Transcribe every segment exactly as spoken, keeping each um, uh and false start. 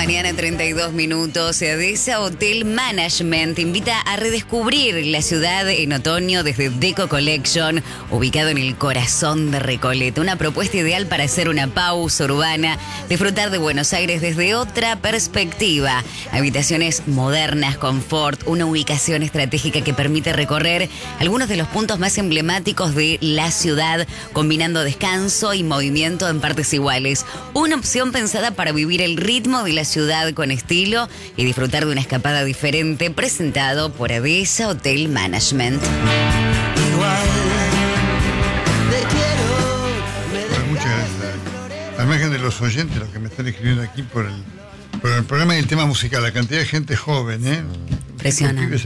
mañana, treinta y dos minutos. Adesa Hotel Management invita a redescubrir la ciudad en otoño desde Deco Collection, ubicado en el corazón de Recoleta. Una propuesta ideal para hacer una pausa urbana, disfrutar de Buenos Aires desde otra perspectiva. Habitaciones modernas, confort, una ubicación estratégica que permite recorrer algunos de los puntos más emblemáticos de la ciudad, combinando descanso y movimiento en partes iguales. Una opción pensada para vivir el ritmo de la ciudad con estilo y disfrutar de una escapada diferente, presentado por Adesa Hotel Management. Bueno, muchas gracias. Al margen de los oyentes, los que me están escribiendo aquí por el, por el programa y el tema musical, la cantidad de gente joven, ¿eh? Impresionante.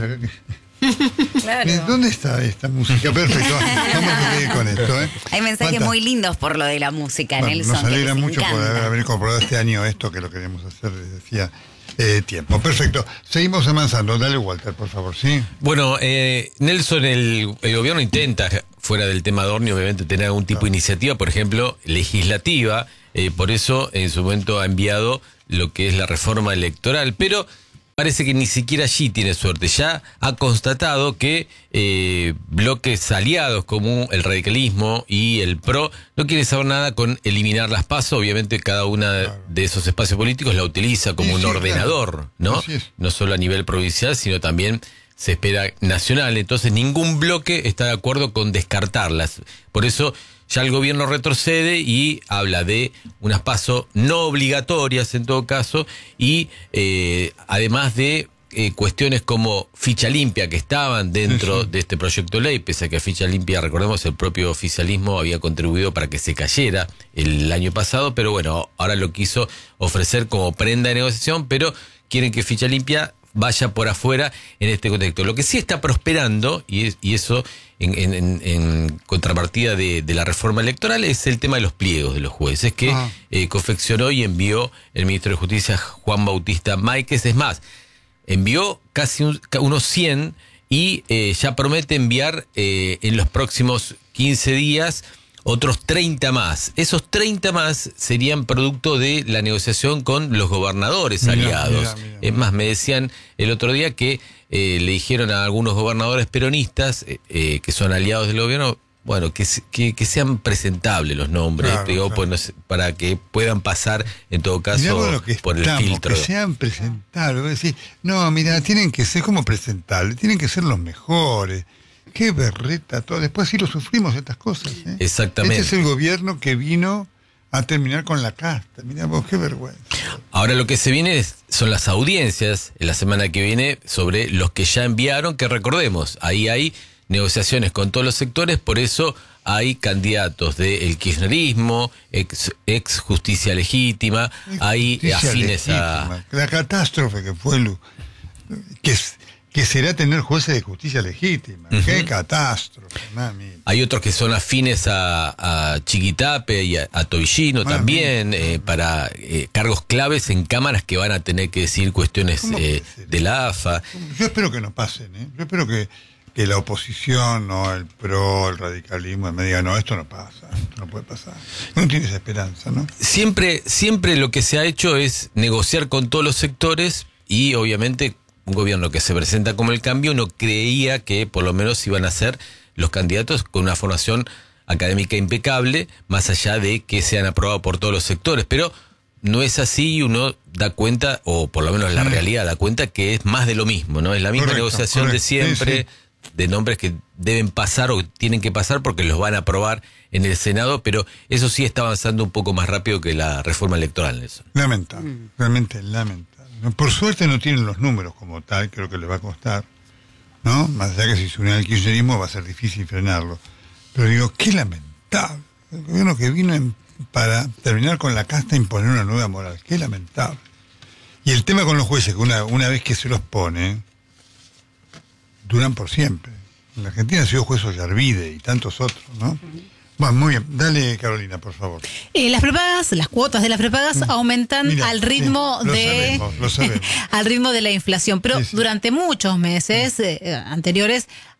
Claro. ¿Dónde está esta música? Perfecto, vamos a seguir con esto, ¿eh? Hay mensajes Fanta. muy lindos por lo de la música, Bueno, Nelson. nos alegra que les mucho por encanta. haber incorporado este año esto que lo queríamos hacer desde hacía eh, tiempo. Perfecto, seguimos avanzando. Dale, Walter, por favor, ¿sí? Bueno, eh, Nelson, el, el gobierno intenta, fuera del tema Dorni, obviamente, tener algún tipo de iniciativa, por ejemplo, legislativa. Eh, por eso, en su momento, ha enviado lo que es la reforma electoral. Pero parece que ni siquiera allí tiene suerte. Ya ha constatado que eh, bloques aliados como el radicalismo y el PRO no quieren saber nada con eliminar las PASO. Obviamente cada una claro. de esos espacios políticos la utiliza como sí, un sí, ordenador, claro. ¿no? No solo a nivel provincial, sino también se espera nacional. Entonces ningún bloque está de acuerdo con descartarlas. Por eso ya el gobierno retrocede y habla de unas PASO no obligatorias en todo caso y eh, además de eh, cuestiones como ficha limpia que estaban dentro sí, sí. de este proyecto de ley, pese a que ficha limpia, recordemos, el propio oficialismo había contribuido para que se cayera el año pasado, pero bueno, ahora lo quiso ofrecer como prenda de negociación, pero quieren que ficha limpia vaya por afuera en este contexto. Lo que sí está prosperando, y, es, y eso en, en, en contrapartida de, de la reforma electoral, es el tema de los pliegos de los jueces, que ah. eh, confeccionó y envió el ministro de Justicia, Juan Bautista Máiquez. Es más, envió casi un, unos cien y eh, ya promete enviar eh, en los próximos quince días otros treinta más. Esos treinta más serían producto de la negociación con los gobernadores mira, aliados. Mira, mira, es más, me decían el otro día que eh, le dijeron a algunos gobernadores peronistas eh, eh, que son aliados del gobierno, bueno, que, que, que sean presentables los nombres, claro, digo, claro. Pues, no sé, para que puedan pasar, en todo caso, por el estamos, filtro. Que sean presentables. Voy a decir, no, mira, tienen que ser como presentables, tienen que ser los mejores. Qué berreta todo. Después sí lo sufrimos estas cosas, ¿eh? Exactamente. Este es el gobierno que vino a terminar con la casta. Mirá vos, qué vergüenza. Ahora lo que se viene es, son las audiencias en la semana que viene sobre los que ya enviaron, que recordemos, ahí hay negociaciones con todos los sectores, por eso hay candidatos del kirchnerismo, ex, ex justicia legítima, ex hay justicia afines legítima. a... La catástrofe que fue, el, que es... que será tener jueces de justicia legítima. Uh-huh. ¡Qué catástrofe, mami! Hay otros que son afines a, a Chiquitape y a, a Tobillino mami, también, mami. Eh, para eh, cargos claves en cámaras que van a tener que decir cuestiones eh, de la A F A. Yo espero que no pasen, ¿eh? Yo espero que, que la oposición, no el PRO, el radicalismo, me digan, no, esto no pasa, esto no puede pasar. No tienes esperanza, ¿no? Siempre, siempre lo que se ha hecho es negociar con todos los sectores y obviamente un gobierno que se presenta como el cambio no creía que por lo menos iban a ser los candidatos con una formación académica impecable, más allá de que sean aprobados por todos los sectores, pero no es así y uno da cuenta, o por lo menos la sí. realidad da cuenta que es más de lo mismo, ¿no? Es la misma correcto, negociación correcto. de siempre, sí, sí. de nombres que deben pasar o tienen que pasar porque los van a aprobar en el Senado, pero eso sí está avanzando un poco más rápido que la reforma electoral. Eso. Lamentable, mm. realmente lamentable. Por suerte no tienen los números como tal, creo que les va a costar, ¿no? Más allá que si se unen al kirchnerismo va a ser difícil frenarlo. Pero digo, qué lamentable. El gobierno que vino en, para terminar con la casta e imponer una nueva moral, qué lamentable. Y el tema con los jueces, que una, una vez que se los pone, duran por siempre. En la Argentina ha sido juez Ollarvide y tantos otros, ¿no? Uh-huh. Bueno, muy bien. Dale, Carolina, por favor. Eh, las prepagas, las cuotas de las prepagas mm. aumentan Mira, al ritmo sí, lo de sabemos, lo sabemos. al ritmo de la inflación, pero sí, sí. durante muchos meses eh, anteriores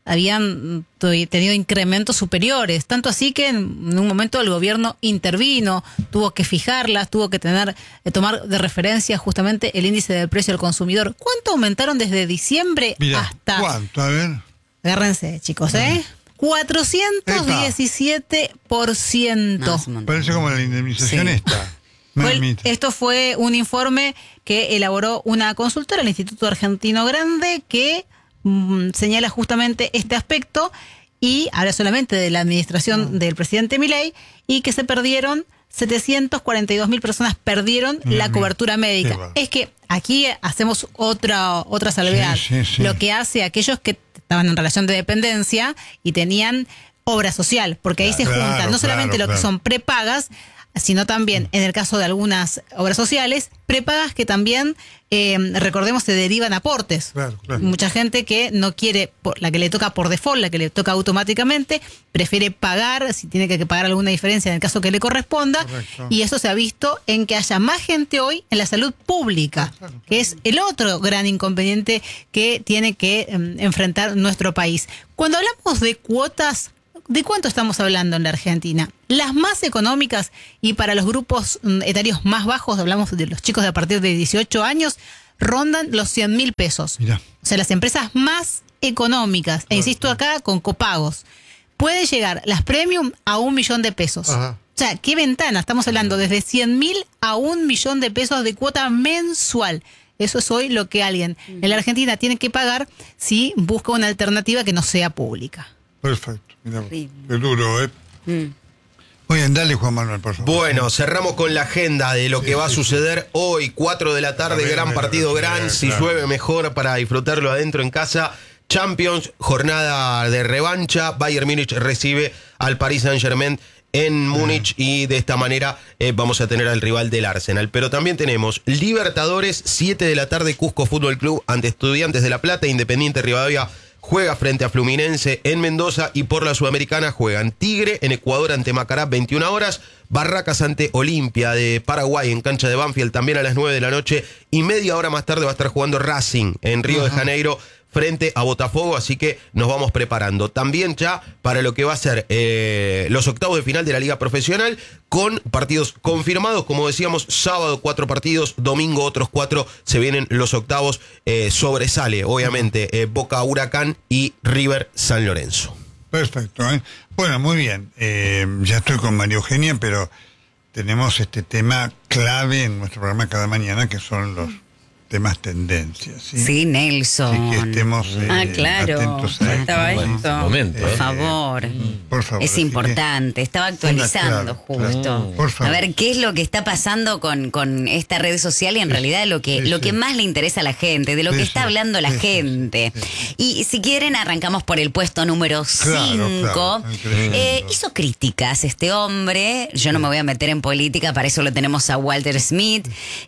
habían tenido incrementos superiores, tanto así que en un momento el gobierno intervino, tuvo que fijarlas, tuvo que tener eh, tomar de referencia justamente el índice del precio al consumidor. ¿Cuánto aumentaron desde diciembre Mirá, hasta? ¿cuánto? A ver. Agárrense, chicos, ¿eh? cuatrocientos diecisiete por ciento. No, es un montón. Parece como la indemnización Sí. esta. Fue el- Mamita. esto fue un informe que elaboró una consultora, el Instituto Argentino Grande, que mm, señala justamente este aspecto y habla solamente de la administración del presidente Milei y que se perdieron setecientos cuarenta y dos mil personas perdieron Mm, la cobertura médica. qué bárbaro. Es que aquí hacemos otra otra salvedad. Sí, sí, sí. Lo que hace a aquellos que estaban en relación de dependencia y tenían obra social, porque ahí se Claro, juntan no solamente claro, lo que claro. son prepagas, sino también, en el caso de algunas obras sociales, prepagas que también, eh, recordemos, se derivan aportes. Claro, claro. Mucha gente que no quiere, por- la que le toca por default, la que le toca automáticamente, prefiere pagar, si tiene que pagar alguna diferencia en el caso que le corresponda, Correcto. y eso se ha visto en que haya más gente hoy en la salud pública, que es el otro gran inconveniente que tiene que eh, enfrentar nuestro país. Cuando hablamos de cuotas, ¿de cuánto estamos hablando en la Argentina? Las más económicas y para los grupos mm, etarios más bajos, hablamos de los chicos de a partir de dieciocho años, rondan los cien mil pesos. Mirá. O sea, las empresas más económicas, e insisto acá, con copagos, pueden llegar las premium a un millón de pesos. Ajá. O sea, ¿qué ventana? Estamos hablando desde cien mil a un millón de pesos de cuota mensual. Eso es hoy lo que alguien en la Argentina tiene que pagar si busca una alternativa que no sea pública. Perfecto. Mirá, Horrible. qué duro, ¿eh? Mm. Muy bien, dale, Juan Manuel, por favor. Bueno, cerramos con la agenda de lo Sí, que va a sí, suceder hoy, cuatro de la tarde, A ver, gran a ver, partido, a ver, gran, si claro. llueve mejor para disfrutarlo adentro en casa. Champions, jornada de revancha, Bayern Múnich recibe al Paris Saint-Germain en Múnich y de esta manera eh, vamos a tener al rival del Arsenal. Pero también tenemos Libertadores, siete de la tarde, Cusco Fútbol Club ante Estudiantes de La Plata, Independiente Rivadavia juega frente a Fluminense en Mendoza y por la Sudamericana juegan Tigre en Ecuador ante Macará, veintiuna horas, Barracas ante Olimpia de Paraguay en cancha de Banfield también a las nueve de la noche y media hora más tarde va a estar jugando Racing en Río de Janeiro frente a Botafogo, así que nos vamos preparando también ya para lo que va a ser eh, los octavos de final de la Liga Profesional con partidos confirmados, como decíamos, sábado cuatro partidos, domingo otros cuatro, se vienen los octavos, eh, sobresale obviamente eh, Boca Huracán y River San Lorenzo. Perfecto, ¿eh? Bueno, muy bien. Eh, ya estoy con María Eugenia, pero tenemos este tema clave en nuestro programa cada mañana, que son los temas tendencias. Sí, Sí, Nelson. Así que estemos eh, Ah, claro. atentos a Estaba esto. esto. Momento, Por eh. favor. Por favor. Es así que- importante, estaba actualizando Claro, claro. justo. Por favor. A ver qué es lo que está pasando con, con esta red social y en realidad lo que, sí, lo sí. que más le interesa a la gente, de lo Sí, que sí, está hablando la sí, sí, gente. sí, Y si quieren, arrancamos por el puesto número Claro, cinco. claro, increíble. hizo críticas este hombre, yo no me voy a meter en política, para eso lo tenemos a Walter Smith.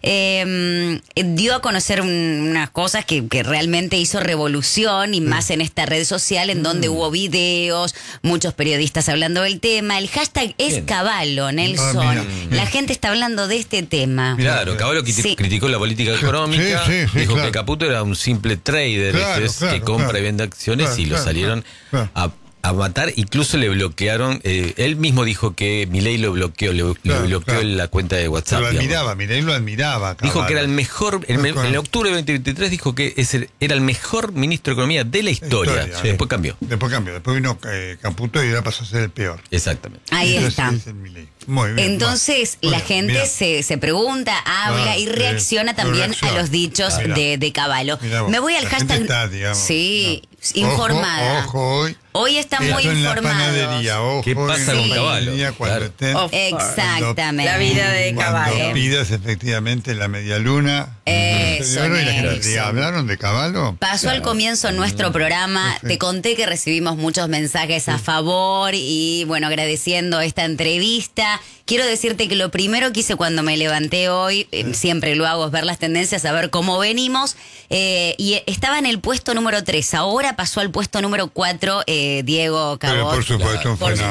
Eh, dio a conocer un- unas cosas que, que realmente hizo revolución y más en esta red social en donde Mm. hubo videos, muchos periodistas hablando del tema. El hashtag es Bien. Caballo, Nelson. Ah, mira. La gente está hablando de este tema. Claro, Caballo criti- Sí. criticó la política económica, Sí, sí, sí, dijo claro. que Caputo era un simple trader Claro, este es, claro, que compra claro. y vende acciones Claro, y lo claro, salieron claro. a, a matar, incluso le bloquearon, eh, él mismo dijo que Milei lo bloqueó, le, le Claro, bloqueó claro. la cuenta de Se WhatsApp. lo digamos. admiraba, mira, él lo admiraba. Dijo que era el Caballo. mejor, el me- Claro. en octubre de veinte veintitrés dijo que ese era el mejor ministro de Economía de la historia. Historia, Después cambió. Después cambió. Después vino eh, Caputo y ahora pasó a ser el peor. Exactamente. Ahí Ese está. es el Milei. Muy bien. Entonces va. Muy la bien, gente mirá. se, se pregunta, habla Claro, y sí, reacciona también reacciona. a los dichos Mirá. de, de Caballo. Mirá vos, Me voy al la hashtag. gente está, digamos, sí, no. informada. Ojo, ojo hoy. Hoy están Esto muy en la informados. panadería, ojo, ¿Qué pasa en con la Caballo? panadería cuando Claro. estén- Of course. Exactamente. La vida de Cuando Caballo. pidas efectivamente la media luna. Eso, ¿Se dieron y la gente- Nelson. ¿Hablaron de Caballo? Pasó al comienzo nuestro programa, te conté que recibimos muchos mensajes a favor y bueno, agradeciendo esta entrevista. Quiero decirte que lo primero que hice cuando me levanté hoy, eh, siempre lo hago, es ver las tendencias, a ver cómo venimos. Eh, y estaba en el puesto número tres, ahora pasó al puesto número cuatro, eh, Diego Pero Cabot. por supuesto, un Por- fenómeno.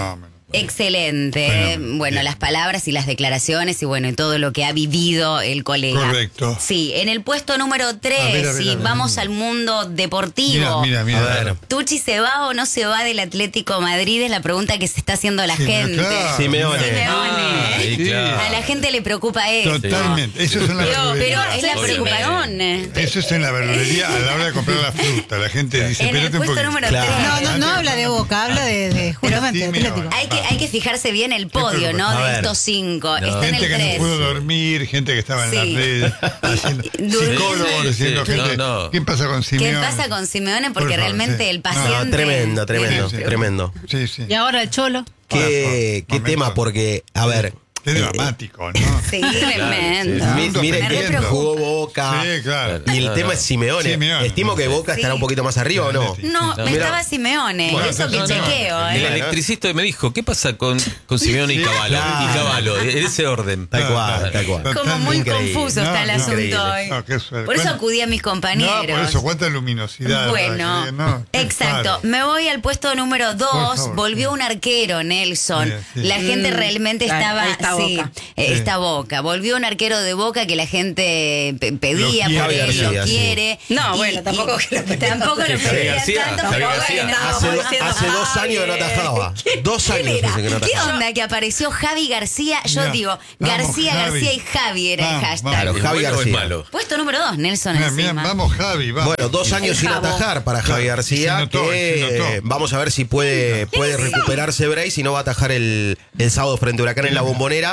Excelente. Fenómeno. Bueno, Bien. las palabras y las declaraciones y bueno, y todo lo que ha vivido el colega. Correcto. Sí, en el puesto número tres, A ver, a ver, si a ver. vamos al mundo deportivo. Mira, mira, mira. A ver. ¿Tucci se va o no se va del Atlético Madrid? Es la pregunta que se está haciendo la Sí, gente. claro. Simeone. Simeone. Ah, sí, Sí. claro. A la gente le preocupa eso. Totalmente. Eso es en la Pero, pero verdulería. es la Obviamente. preocupación. Eso es en la verdulería a la hora de comprar la fruta. La gente dice, En el espérate un puesto poquito. número Claro. tres. No, no, no habla de Boca, habla de, de justamente de Simeone. Atlético. Hay que, hay que fijarse bien el podio, ¿no? A De ver. estos cinco. No. Está en Gente el que no tres. pudo dormir, gente que estaba en Sí. las redes, haciendo Durmiendo. psicólogos, diciendo Sí, gente. no, no. ¿Qué pasa con Simeone? ¿Qué pasa con Simeone? Por Porque favor, realmente sí. el No, paciente... No, tremendo, tremendo, Sí, sí. tremendo. Sí, sí. Y ahora el Cholo. ¿Qué, Por qué favor, tema? momento. Porque, a ver. Qué eh, dramático, ¿no? Sí, tremendo. sí. mi- Mundo Miren Me que re preocupa. jugó Boca. Sí, claro. Y el No, tema no. es Simeone. Simeone. Estimo que Boca Sí. estará un poquito más arriba o no. Sí. No, No, me mira. estaba Simeone. Bueno, Eso que no, no. chequeo, El ¿eh? Claro. electricista me dijo, ¿qué pasa con, con Simeone y Sí, Cavallo? claro. Y Cavallo, en ese orden. Tal Claro, cual, claro. tal cual. Como Totalmente muy increíble. confuso está el No, asunto increíble. hoy. No, qué suerte. Por eso ¿Cuán- acudí a mis compañeros. No, por eso, cuánta luminosidad. Bueno, ¿verdad? No, qué exacto. bárbaro. Me voy al puesto número Por dos. favor, Volvió sí. un arquero, Nelson. Bien, sí. La gente Mm, realmente ahí- estaba. ahí está sí, Boca. eh, Sí. está Boca. Volvió un arquero de Boca que la gente pe- pedía Lo por quiere. él, Javi lo García, sí. quiere. No, Y- bueno, tampoco y- que lo pedían tampoco lo tanto. Javi pedían García, tanto, Javi pero García. bueno. Hace, do- diciendo, hace dos "Javi, años no atajaba. Dos ¿Quién años era? hace que no ¿Qué atajaba. onda que apareció Javi García? Yo Mira, digo, vamos, García, Javi. García y Javi era el Vamos, hashtag. Claro, ¿Es Javi bueno o es García. malo? Puesto número dos, Nelson Mira, mira, encima. vamos, Javi, vamos. Bueno, dos años sin Jabo. atajar para Javi Claro, García, se notó, que se notó. eh, vamos a ver si puede, puede recuperarse Bray, si no va a atajar el, el sábado frente a Huracán en la Bombonera.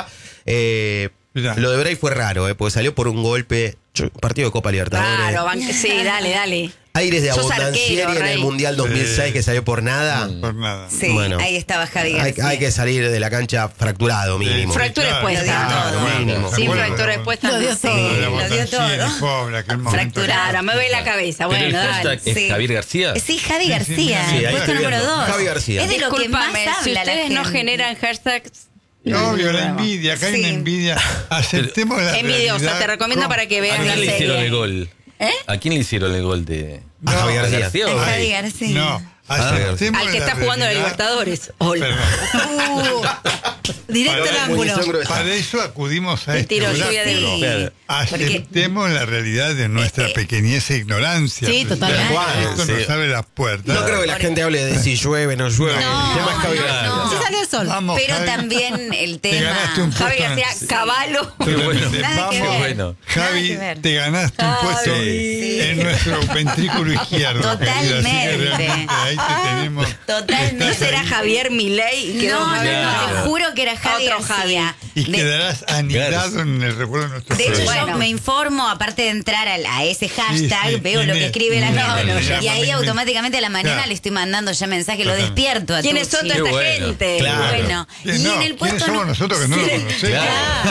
Eh, Mirá. lo de Bray fue raro, eh, porque salió por un golpe, yo- partido de Copa Libertadores. Claro, ban- sí, dale, dale. Aires de Sos Abondancieri arquero, en el Rey. Mundial dos mil seis Sí. que salió por nada. Por nada. Sí, Bueno. ahí estaba Javi Hay, García. hay que salir de la cancha fracturado mínimo. Sí, Fractura claro, expuesta. claro, Todo. bueno, Mínimo. ¿se Sin acuerdan? fractura expuesta. Lo dio no. todo. Sí, la lo dio Botancieri, todo. pobre, aquel momento. Fracturado. Claro, me ve la cabeza. Pero el Bueno, hashtag dale. es Sí. Javier García. Sí, Javi Sí, sí, García, sí, ahí puesto estoy número viendo. dos. Javi García. Es de lo que más Discúlpame, habla si la ustedes gente. no generan hashtags. Obvio, la Bueno. envidia, acá hay Sí. una envidia. Aceptemos la Envidiosa, realidad te recomiendo con- para que ¿A veas la quién le serie. hicieron el gol? ¿Eh? ¿A quién le hicieron el gol de A Javi No, García. García? Es o- Javi García. No, aceptemos Al que la está jugando la realidad. Libertadores. Hola. Perdón. Uh, directo al Para- ángulo. Para eso acudimos a Te este tiro lluvia oráculo. de- Sí, Claro. porque Aceptemos la realidad de nuestra pequeñez e ignorancia. Sí, totalmente. Esto Sí. nos abre las puertas. No creo que la gente hable de si llueve o no llueve. No, el tema es Javi no, García. no. Sí salió el sol. Vamos, Pero Javi. también el Te tema. ganaste un Javi puesto. García, caballo. Qué bueno. Nada que Vamos, ver. bueno. Nada Javi, que ver. te ganaste un puesto Sí. en nuestro ventrículo izquierdo. Totalmente. querida. Así que realmente ahí te tenemos. Totalmente. ¿No Estás será ahí. Javier Milei? y quedó No, no, Javier no, García? te juro que era Javi Otro García. Javi. Y De- quedarás anidado en el recuerdo de nuestro De hecho, pueblo. yo Bueno. me informo, aparte de entrar al- a, ese hashtag, sí, veo lo que tiene- escribe la no, gente. no, y no, ahí no, automáticamente a la mañana claro. le estoy mandando ya mensaje, lo Totalmente. despierto a ¿Quiénes son Tucci. toda Qué esta bueno. gente? Claro. Bueno, ¿Quién y no? en el puesto ¿Quiénes somos nu- nosotros que no lo Sí. conocemos? Claro,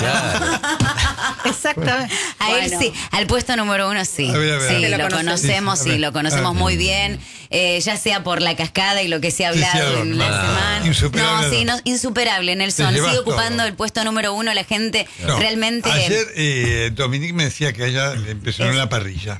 claro. Exactamente. A él Bueno. sí, al puesto número uno sí. A ver, a ver, sí, a ver. lo, Lo conoces. conocemos, Sí, a sí, ver, lo conocemos a ver. muy bien. Eh, ya sea por la cascada y lo que se ha Sí, sí, hablado en la ah, semana. insuperable. No, sí, no, insuperable, Nelson. Te llevas Sigue ocupando todo. el puesto número uno. La gente No. realmente. Ayer eh, Dominique me decía que a ella le empezó en Es- la parrilla.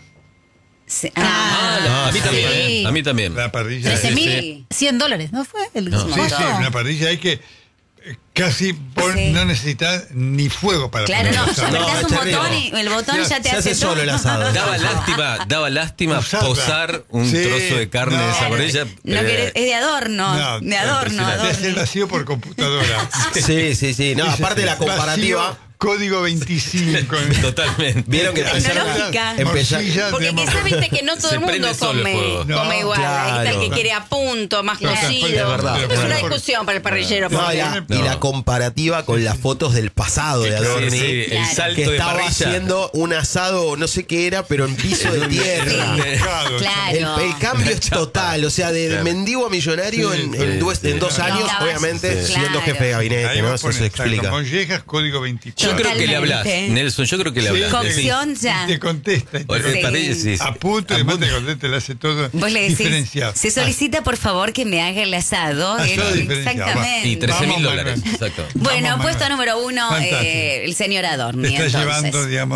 Sí. Ah, No, a mí sí. también. ¿eh? A mí también. La parrilla. trece Sí, mil cien dólares, ¿no fue? El No. sí, sí, costo? una parrilla hay que eh, casi pon- Sí. no necesitas ni fuego para Claro, poner no, el asado. No, apretás es un terrible. botón y el botón Ya, ya te se hace, hace todo. solo el asado. Daba lástima, daba lástima Usarla. posar un Sí, trozo de carne no. de esa parrilla. No eh, querés- es de adorno, No, de adorno, Te hace el adorno. vacío por computadora. Sí, sí, sí. No, Dice, aparte de la vacío, comparativa. código veinticinco. Totalmente. Vieron que empezaron Tecnológica. a, empezar- Morcilla, Porque digamos, quizás viste que no todo Se el prende mundo solo el come, fuego. come No, igual. Ahí está el claro. que quiere a punto, más Claro, cocido. es verdad, es es una verdad. discusión para el parrillero. No, porque- y, la, y No. la comparativa con las fotos del pasado de Sí, Adorni. sí, el Claro. salto Que de estaba parrilla. haciendo un asado, no sé qué era, pero en piso de tierra. Claro, El, Claro. el cambio es total, o sea, de, de Claro. mendigo a millonario Sí, en, sí, en dos, sí. en dos No, años, no, obviamente, sí. siendo Claro. jefe de gabinete, Ahí ¿no? vos Eso pones, se exacto, explica. Mollejas, código veinticuatro. Yo creo que le hablas, Totalmente. Nelson, yo creo que le Sí, hablas. Cocción sí, ya. y te contesta. y te O- contesta. eh, parrilla, sí, sí. A punto, y además te contesta, le hace todo Vos le decís, diferenciado. se solicita por favor que me haga el asado. Asado Él- diferenciado, va. exactamente. Y trece mil Vamos, dólares. Manuel. Exacto. Bueno, Vamos, puesto Manuel. número uno, Fantástico. eh, el señor Adorni. Te está entonces. llevando, digamos,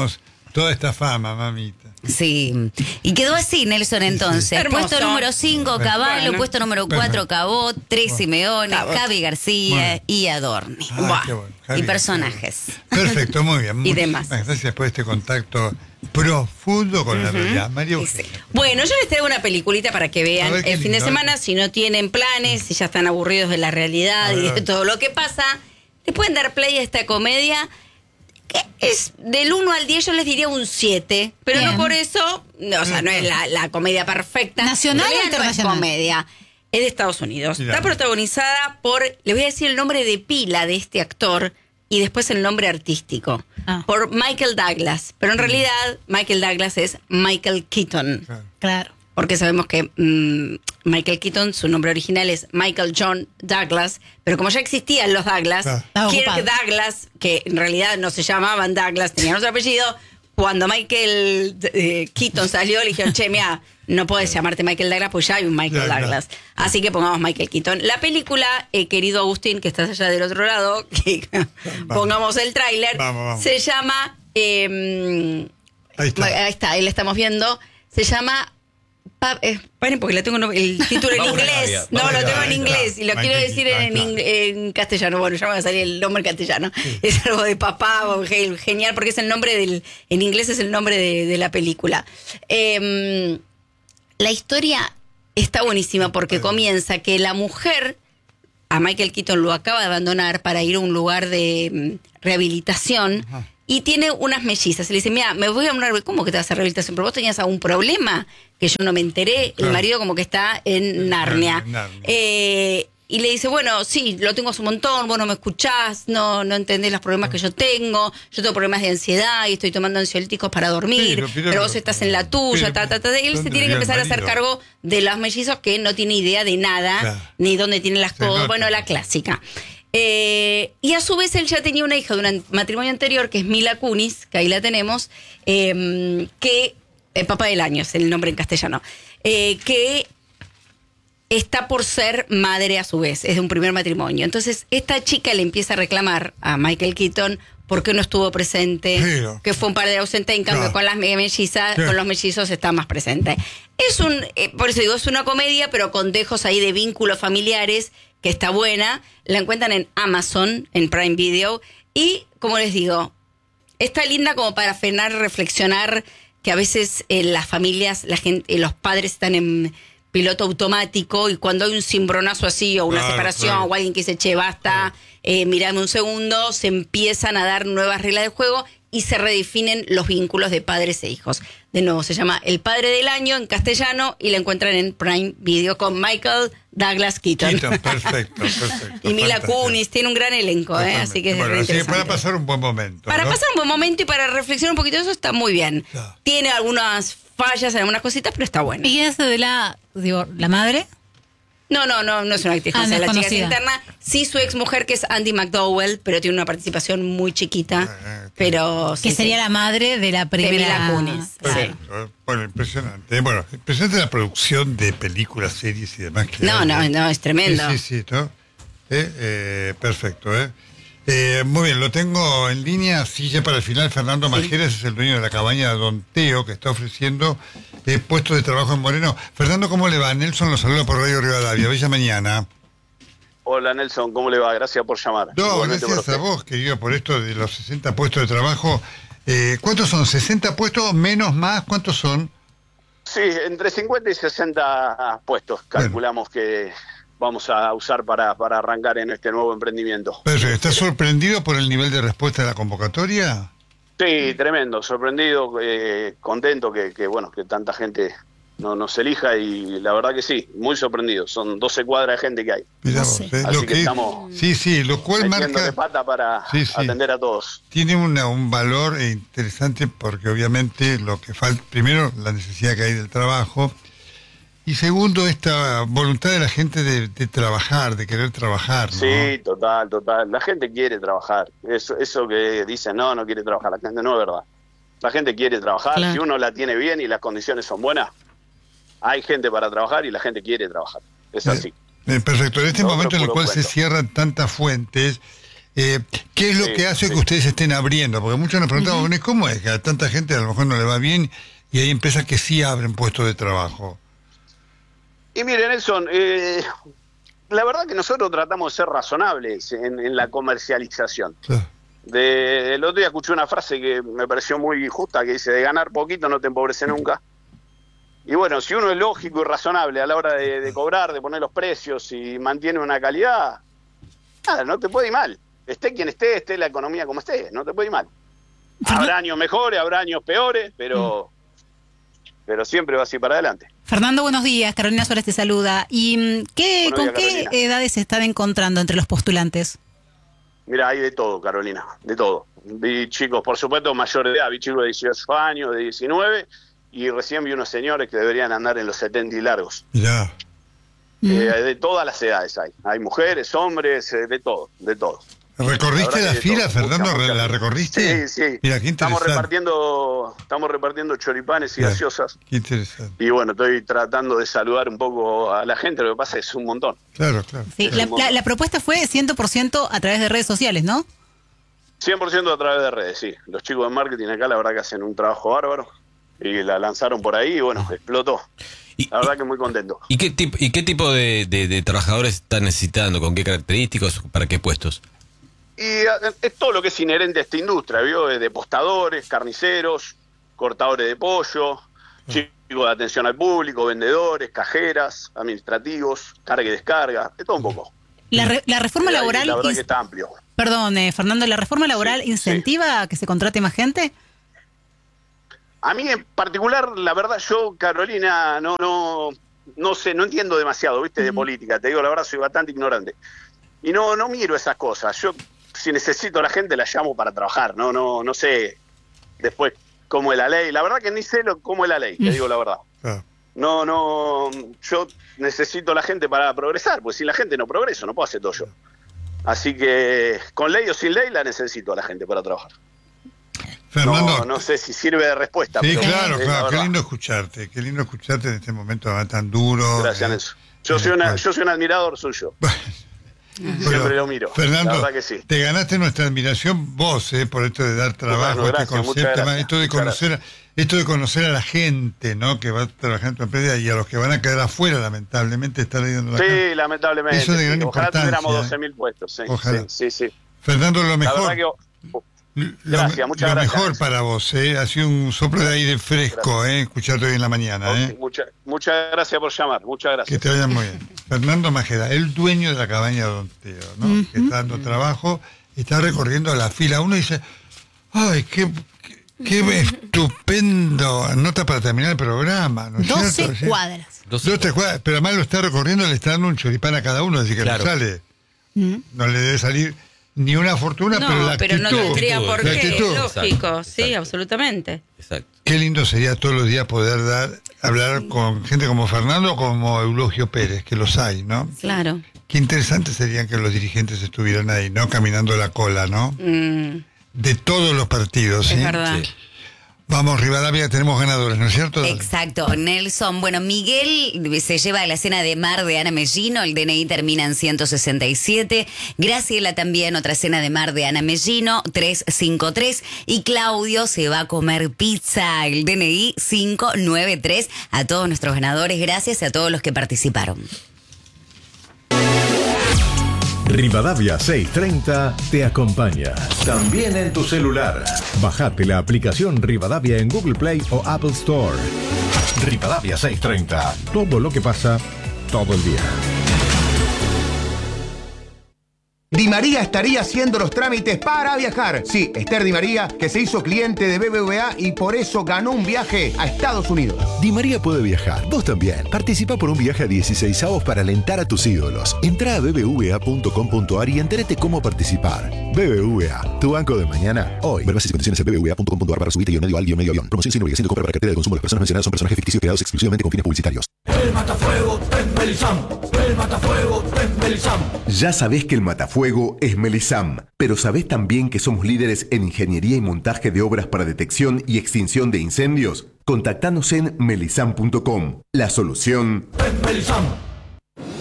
Toda esta fama, mamita. Sí. Y quedó así, Nelson, entonces. Hermoso. Puesto número cinco, Caballo. Bueno. Puesto número cuatro, Cabot. Tres, Simeone. Cabot. Javi García Bueno. y Adorni. Ah, Buah. qué bueno. Y Javier, personajes. Perfecto, muy bien. Y Muchísimas demás. Gracias por este contacto profundo con la realidad. María Sí, sí. Eugenia. Bueno, yo les traigo una peliculita para que vean A ver, qué el fin de lindo, semana. ¿eh? Si no tienen planes, si ya están aburridos de la realidad A y ver. de todo lo que pasa, le pueden dar play a esta comedia que es del uno al diez, yo les diría un siete, pero Bien. no por eso, no, o sea, no es la, la comedia perfecta. ¿Nacional En o realidad no es internacional? comedia. Es de Estados Unidos. Mirá. Está protagonizada por, le voy a decir el nombre de pila de este actor y después el nombre artístico. Ah. Por Michael Douglas. Pero en realidad Michael Douglas es Michael Keaton. Claro. Claro. Porque sabemos que mm, Michael Keaton, su nombre original es Michael John Douglas, pero como ya existían los Douglas, Claro. Estaba Kirk ocupado. Douglas, que en realidad no se llamaban Douglas, tenían otro apellido, cuando Michael eh, Keaton salió, le dijeron, che, mira, no puedes llamarte Michael Douglas, pues ya hay un Michael Claro, Douglas. Así que pongamos Michael Keaton. La película, eh, querido Agustín, que estás allá del otro lado, que pongamos el tráiler, Vamos, vamos. se llama... eh, Ahí está. Ahí está, ahí la estamos viendo. Se llama... Pa- eh, paren, porque la tengo en- el título en Vamos a inglés. Arabia, No, vamos lo a tengo en Arabia. inglés y lo Michael quiero decir Keaton, en, claro. ing- en castellano. Bueno, ya me va a salir el nombre en castellano. Es algo de papá, o ge- genial, porque es el nombre del. En inglés es el nombre de, de la película. Em, la historia está buenísima porque comienza que la mujer a Michael Keaton lo acaba de abandonar para ir a un lugar de mm, rehabilitación y tiene unas mellizas. Y le dice, mira, me voy a una... ¿Cómo que te vas a rehabilitación? ¿Pero vos tenías algún problema que yo no me enteré? El Claro. marido como que está en Narnia. en Narnia. Eh, y le dice, bueno, sí, lo tengo hace un montón, vos no me escuchás, no, no entendés los problemas que yo tengo, yo tengo problemas de ansiedad y estoy tomando ansiolíticos para dormir, Sí, lo- pero- pero vos estás en la tuya, pero- ta, ta, ta. Y él se ¿dónde tiene que vive el empezar a hacer marido? cargo de los mellizos que no tiene idea de nada, Claro. ni dónde tienen las Se cosas. nota. Bueno, la clásica. Eh, y a su vez él ya tenía una hija de un matrimonio anterior, que es Mila Kunis, que ahí la tenemos, eh, que, el papá del año es el nombre en castellano, eh, que está por ser madre a su vez, es de un primer matrimonio. Entonces esta chica le empieza a reclamar a Michael Keaton por qué no estuvo presente, Pero- que fue un padre ausente, en cambio Claro. con las mellizas, Sí. con los mellizos está más presente. Es un, eh, por eso digo, es una comedia, pero con dejos ahí de vínculos familiares, que está buena. La encuentran en Amazon, en Prime Video, y como les digo, está linda como para frenar, reflexionar que a veces eh, las familias, la gente, eh, los padres están en piloto automático y cuando hay un cimbronazo así o una Claro, separación claro. o alguien que dice, che, basta, eh, mirame un segundo, se empiezan a dar nuevas reglas de juego y se redefinen los vínculos de padres e hijos. De nuevo, se llama El Padre del Año en castellano y la encuentran en Prime Video con Michael Douglas Keaton. Keaton, perfecto, perfecto. Y Mila fantástico. Kunis, tiene un gran elenco, ¿eh? así que es Bueno, re así que interesante. para pasar un buen momento. Para ¿no? pasar un buen momento y para reflexionar un poquito de eso está muy bien. Claro. Tiene algunas fallas, algunas cositas, pero está bueno. ¿Y quién es de la, digo, la madre? No, no, no, no es una actriz Ah, conocida, no es la chica es conocida. interna. Sí, su ex mujer, que es Andy McDowell, pero tiene una participación muy chiquita. Ah, ok. Pero Que sí, sería sí. la madre de la de primera. Mila Kunis. Claro. Sí. Perfecto, ¿eh? Bueno, impresionante. Bueno, impresionante la producción de películas, series y demás. Que No, hay, no, ¿eh? no, es tremendo. Sí, sí, sí, ¿no? Eh, eh, perfecto, ¿eh? Eh, muy bien, lo tengo en línea. Sí, ya para el final, Fernando Majeres es el dueño de la cabaña Don Teo, que está ofreciendo eh, puestos de trabajo en Moreno. Fernando, ¿cómo le va? Nelson lo saluda por Radio Rivadavia. Bella mañana. Hola Nelson, ¿cómo le va? Gracias por llamar. No, Igualmente gracias por a usted. vos, querido, por esto de los sesenta puestos de trabajo. Eh, ¿Cuántos son? ¿sesenta puestos? ¿Menos, más? ¿Cuántos son? Sí, entre cincuenta y sesenta puestos calculamos que vamos a usar para, para arrancar en este nuevo emprendimiento. Perfecto. ¿Estás sorprendido por el nivel de respuesta de la convocatoria? Sí, tremendo, sorprendido, eh, contento que, que, bueno, que tanta gente no, nos elija y la verdad que sí, muy sorprendido. Son doce cuadras de gente que hay. Mirá No vos, sé. ¿eh? Así Lo que que- estamos Sí, sí, lo cual metiéndole marca... pata para Sí, sí. atender a todos. Tiene una, un valor eh, interesante porque obviamente lo que falta, primero la necesidad que hay del trabajo y segundo esta voluntad de la gente de, de trabajar, de querer trabajar, ¿no? Sí, total, total. La gente quiere trabajar. Eso, eso que dicen, no, no quiere trabajar, la gente no es verdad. La gente quiere trabajar. Claro. Si uno la tiene bien y las condiciones son buenas, hay gente para trabajar y la gente quiere trabajar. Es así. Eh, perfecto. En este Otro momento en el puro cual se cuento. cierran tantas fuentes, Eh, ¿Qué es lo Sí, que hace sí. que ustedes estén abriendo? Porque muchos nos preguntamos, bueno, ¿cómo es que a tanta gente a lo mejor no le va bien y hay empresas que sí abren puestos de trabajo? Y miren, Nelson, eh, la verdad que nosotros tratamos de ser razonables en, en la comercialización. Claro. De, el otro día escuché una frase que me pareció muy justa, que dice, de ganar poquito no te empobrece nunca. Y bueno, si uno es lógico y razonable a la hora de, de cobrar, de poner los precios y mantiene una calidad, nada, no te puede ir mal. Esté quien esté, esté la economía como esté, no te puede ir mal. Habrá años mejores, habrá años peores, pero, pero siempre va así para adelante. Fernando, buenos días. Carolina Suárez te saluda. ¿Y mm, qué, Buenos con días, qué Carolina. edades se están encontrando entre los postulantes? Mira, hay de todo, Carolina, de todo. Vi chicos, por supuesto, mayores de edad, vi chicos de dieciocho años, de diecinueve, y recién vi unos señores que deberían andar en los setenta y largos. Mirá. Mm. Eh, de todas las edades hay. Hay mujeres, hombres, eh, de todo, de todo. ¿Recorriste La la, verdad que de fila, todo, Fernando? mucha, mucha. ¿La recorriste? Sí, sí. Mira, qué estamos interesante. repartiendo, estamos repartiendo choripanes y Mira, gaseosas. Qué interesante. Y bueno, estoy tratando de saludar un poco a la gente, lo que pasa es que es un montón. Claro, claro. Sí, la, la- la propuesta fue cien por ciento a través de redes sociales, ¿no? cien por ciento a través de redes, sí. Los chicos de marketing acá la verdad que hacen un trabajo bárbaro y la lanzaron por ahí y bueno, explotó. Y, La verdad que muy contento. ¿Y qué tipo, y qué tipo de, de- de trabajadores están necesitando? ¿Con qué características? ¿Para qué puestos? Y eh, es todo lo que es inherente a esta industria, ¿vio? De postadores, carniceros, cortadores de pollo, chicos de atención al público, vendedores, cajeras, administrativos, carga y descarga, de todo un poco. La, re- la reforma Y ahí, laboral... La verdad ins- que está amplio. Perdón, eh, Fernando, ¿la reforma laboral Sí, incentiva a que se contrate más gente? A mí en particular, la verdad, yo, Carolina, no, no, no sé, no entiendo demasiado, ¿viste? De política, te digo la verdad, soy bastante ignorante. Y no, no miro esas cosas. Yo, si necesito a la gente, la llamo para trabajar, no, no, no sé después cómo es la ley. La verdad que ni sé lo, cómo es la ley, te digo la verdad. Claro. No, no, yo necesito a la gente para progresar, pues sin la gente no progreso, no puedo hacer todo yo. Así que, con ley o sin ley, la necesito a la gente para trabajar. Fernando. No, no sé si sirve de respuesta. Sí, pero claro, es la claro. Qué verdad. lindo escucharte. Qué lindo escucharte en este momento tan duro. Gracias, eh, Nelson. Yo en soy, el una, cual- yo soy un admirador suyo. Bueno, Siempre lo miro. Fernando, La verdad que sí. te ganaste nuestra admiración vos, eh, por esto de dar trabajo, Bueno, este gracias, muchas concepto, gracias, más, esto de muchas conocer, esto de conocer a la gente, ¿no? Que va a trabajar en tu empresa y a los que van a quedar afuera, lamentablemente, estar leyendo la Sí, cara. lamentablemente. Eso es de sí. gran Ojalá tuviéramos importancia, doce mil puestos. Sí, Ojalá. sí, sí, sí. Fernando, lo La mejor. verdad que... oh, Lo, Gracias, muchas lo gracias. mejor para vos, ¿eh? Ha sido un soplo de aire fresco, ¿eh? Escucharte hoy en la mañana, ¿eh? ok, mucha- muchas gracias por llamar. Muchas Que gracias. te vaya muy bien. Fernando Majeda, el dueño de la cabaña Don Teo, ¿no? Que está dando trabajo, está recorriendo la fila. Uno dice, ¡ay, qué, qué, qué estupendo! Nota para terminar el programa, ¿no es doce cierto? Sí. cuadras. Dos- Doce cuadras, pero además lo está recorriendo, le está dando un choripán a cada uno, así que Claro. no sale. Mm. No le debe salir ni una fortuna, No, pero la pero no actitud. tendría actitud, por la qué, actitud. lógico, Exacto, sí, exacto. absolutamente. Exacto. Qué lindo sería todos los días poder dar, hablar con gente como Fernando o como Eulogio Pérez, que los hay, ¿no? Claro. Qué interesante sería que los dirigentes estuvieran ahí, ¿no? Caminando la cola, ¿no? Mm, De todos los partidos, ¿sí? es verdad. Sí. Vamos, Rivadavia, tenemos ganadores, ¿no es cierto? Exacto, Nelson. Bueno, Miguel se lleva a la cena de mar de Ana Mellino, el D N I termina en ciento sesenta y siete. Graciela también, otra cena de mar de Ana Mellino, trescientos cincuenta y tres. Y Claudio se va a comer pizza, el D N I quinientos noventa y tres. A todos nuestros ganadores, gracias y a todos los que participaron. Rivadavia seiscientos treinta te acompaña. También en tu celular. Bajate la aplicación Rivadavia en Google Play o Apple Store. Rivadavia seiscientos treinta. Todo lo que pasa, todo el día. Di María estaría haciendo los trámites para viajar. Sí, Esther Di María, que se hizo cliente de B B V A y por eso ganó un viaje a Estados Unidos. Di María puede viajar. Vos también. Participa por un viaje a dieciséis avos para alentar a tus ídolos. Entrá a b b v a punto com punto a r y entérate cómo participar. B B V A, tu banco de mañana, hoy. Ver bases y condiciones en b b v a punto com punto a r barra subite guión medio al guión medio avión. Promoción sin obligación de compra para cartera de consumo. Las personas mencionadas son personajes ficticios creados exclusivamente con fines publicitarios. El matafuego es Melisam. El matafuego es Melisam. Ya sabés que el matafuego es Melisam, pero ¿sabés también que somos líderes en ingeniería y montaje de obras para detección y extinción de incendios? Contactanos en melisam punto com. La solución Es Melisam.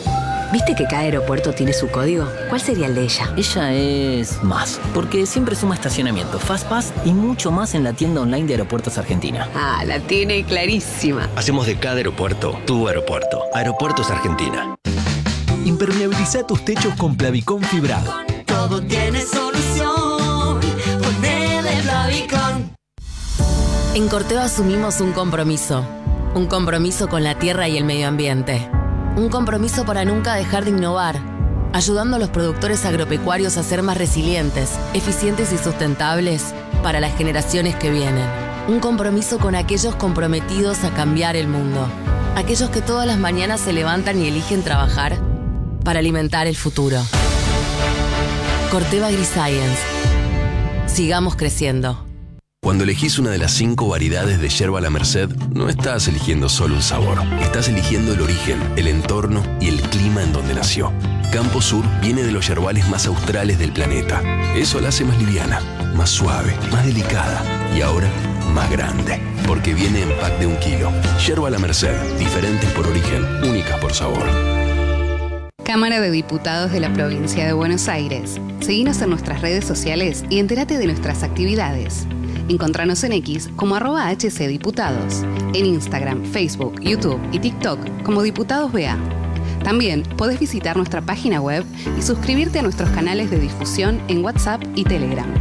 ¿Viste que cada aeropuerto tiene su código? ¿Cuál sería el de ella? Ella es más, porque siempre suma estacionamiento, Fastpass y mucho más en la tienda online de Aeropuertos Argentina. Ah, la tiene clarísima. Hacemos de cada aeropuerto tu aeropuerto. Aeropuertos Argentina. Impermeabiliza tus techos con Plavicón fibrado. Todo tiene solución. Ponele Plavicón. En Corteva asumimos un compromiso. Un compromiso con la tierra y el medio ambiente. Un compromiso para nunca dejar de innovar, ayudando a los productores agropecuarios a ser más resilientes, eficientes y sustentables para las generaciones que vienen. Un compromiso con aquellos comprometidos a cambiar el mundo. Aquellos que todas las mañanas se levantan y eligen trabajar para alimentar el futuro. Corteva AgriScience. Sigamos creciendo. Cuando elegís una de las cinco variedades de yerba La Merced, no estás eligiendo solo un sabor. Estás eligiendo el origen, el entorno y el clima en donde nació. Campo Sur viene de los yerbales más australes del planeta. Eso la hace más liviana, más suave, más delicada y ahora más grande. Porque viene en pack de un kilo. Yerba La Merced, diferentes por origen, únicas por sabor. Cámara de Diputados de la Provincia de Buenos Aires. Seguinos en nuestras redes sociales y entérate de nuestras actividades. Encontranos en X como arroba hcdiputados, en Instagram, Facebook, YouTube y TikTok como Diputados B A. También podés visitar nuestra página web y suscribirte a nuestros canales de difusión en WhatsApp y Telegram.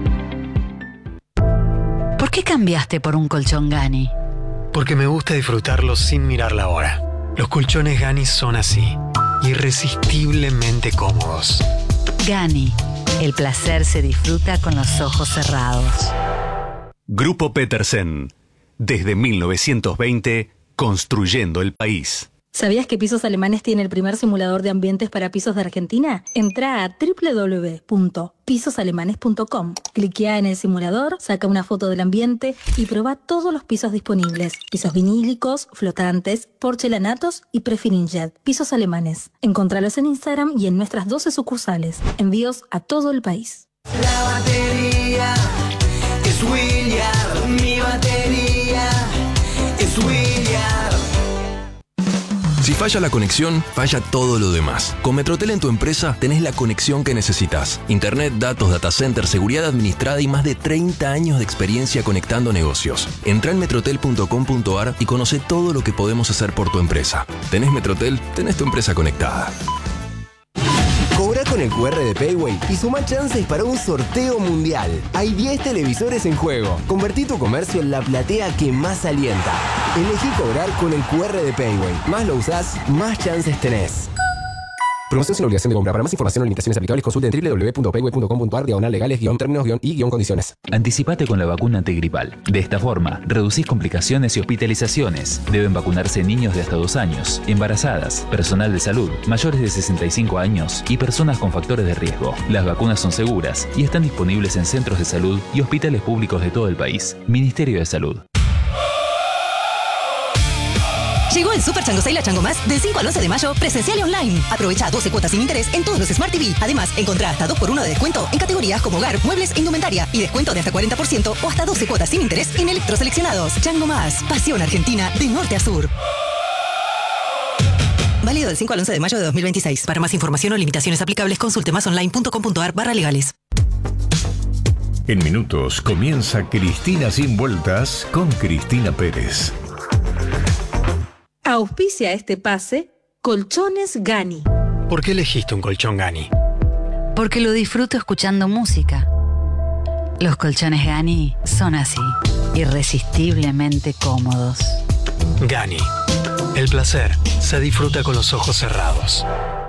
¿Por qué cambiaste por un colchón Gani? Porque me gusta disfrutarlo sin mirar la hora. Los colchones Gani son así, irresistiblemente cómodos. Gani, el placer se disfruta con los ojos cerrados. Grupo Petersen. Desde mil novecientos veinte, construyendo el país. ¿Sabías que Pisos Alemanes tiene el primer simulador de ambientes para pisos de Argentina? Entrá a doble u doble u doble u punto pisos alemanes punto com. Cliquea en el simulador, saca una foto del ambiente y probá todos los pisos disponibles. Pisos vinílicos, flotantes, porcelanatos y prefirinjet. Pisos Alemanes. Encontralos en Instagram y en nuestras doce sucursales. Envíos a todo el país. La batería es William, mi batería es William. Si falla la conexión, falla todo lo demás. Con Metrotel en tu empresa tenés la conexión que necesitas. Internet, datos, data center, seguridad administrada y más de treinta años de experiencia conectando negocios. Entrá en metrotel punto com punto ar y conoce todo lo que podemos hacer por tu empresa. ¿Tenés Metrotel? Tenés tu empresa conectada. Cobra con el cu erre de Payway y suma chances para un sorteo mundial. Hay diez televisores en juego. Convertí tu comercio en la platea que más alienta. Elegí cobrar con el cu erre de Payway. Más lo usás, más chances tenés. Promoción sin obligación de compra. Para más información o limitaciones aplicables, consulte en doble u doble u doble u punto payway punto com punto ar diagonal legales guión términos guión y guión condiciones. Anticipate con la vacuna antigripal. De esta forma, reducís complicaciones y hospitalizaciones. Deben vacunarse niños de hasta dos años, embarazadas, personal de salud, mayores de sesenta y cinco años y personas con factores de riesgo. Las vacunas son seguras y están disponibles en centros de salud y hospitales públicos de todo el país. Ministerio de Salud. Llegó el Super Chango Sale a Chango Más del cinco al once de mayo, presencial y online. Aprovecha doce cuotas sin interés en todos los Smart T V. Además, encontrá hasta dos por uno de descuento en categorías como hogar, muebles e indumentaria. Y descuento de hasta cuarenta por ciento o hasta doce cuotas sin interés en electroseleccionados. Chango Más, pasión argentina de norte a sur. Válido del cinco al once de mayo de dos mil veintiséis. Para más información o limitaciones aplicables, consulte másonline punto com punto ar barra legales. En minutos comienza Cristina Sin Vueltas con Cristina Pérez. Auspicia este pase Colchones Gani. ¿Por qué elegiste un colchón Gani? Porque lo disfruto escuchando música. Los colchones Gani son así, irresistiblemente cómodos. Gani. El placer se disfruta con los ojos cerrados.